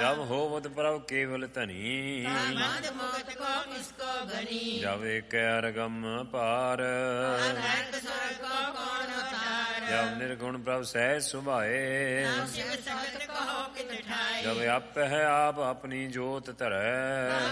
ਜਬ ਹੋਵਤ ਪ੍ਰਭ ਕੇਵਲ ਧਨੀ ਮੰਦ ਮੁਕਤ ਕੋ ਕਿਸਕੋ ਗਨੀ ਜਬ ਏਕ ਅਰਗਮ ਪਾਰ ਅਨਰਕ ਸੁਰ ਕੋ ਕੌਣ ਉਤਾਰ ਜਬ ਨਿਰਗੁਣ ਪ੍ਰਭ ਸਹਿਜ ਸੁਭਾਏ ਨਾਮ ਸਿਵ ਸਗਤ ਕਹੋ ਕਿਤ ਠਾਈ ਜਬ ਆਪਹਿ ਆਪ ਆਪਣੀ ਜੋਤ ਧਰੈ